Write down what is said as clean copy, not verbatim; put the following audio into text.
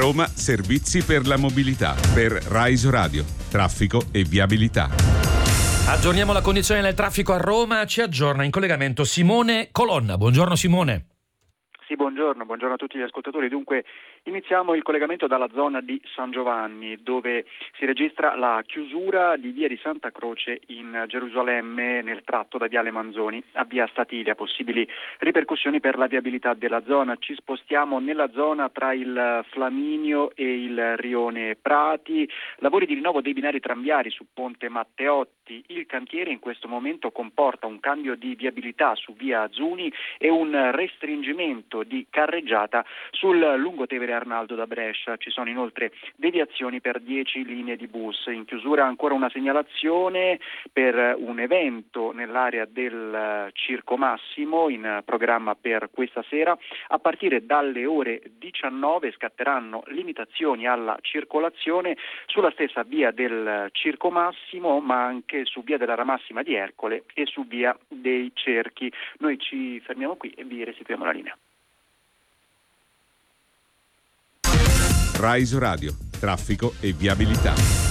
Roma Servizi per la mobilità. Per Rai Radio, traffico e viabilità. Aggiorniamo la condizione del traffico a Roma, ci aggiorna in collegamento Simone Colonna. Buongiorno Simone. Sì, buongiorno a tutti gli ascoltatori. Dunque, iniziamo il collegamento dalla zona di San Giovanni, dove si registra la chiusura di via di Santa Croce in Gerusalemme nel tratto da viale Manzoni a via Statilia, possibili ripercussioni per la viabilità della zona. Ci spostiamo nella zona tra il Flaminio e il Rione Prati, lavori di rinnovo dei binari tranviari su Ponte Matteotti. Il cantiere in questo momento comporta un cambio di viabilità su via Azuni e un restringimento di carreggiata sul Lungotevere Arnaldo da Brescia. Ci sono inoltre deviazioni per 10 linee di bus. In chiusura ancora una segnalazione per un evento nell'area del Circo Massimo in programma per questa sera. A partire dalle ore 19 scatteranno limitazioni alla circolazione sulla stessa via del Circo Massimo, ma anche su via della Ramassima di Ercole e su via dei Cerchi. Noi ci fermiamo qui e vi restituiamo la linea. Rai Radio, traffico e viabilità.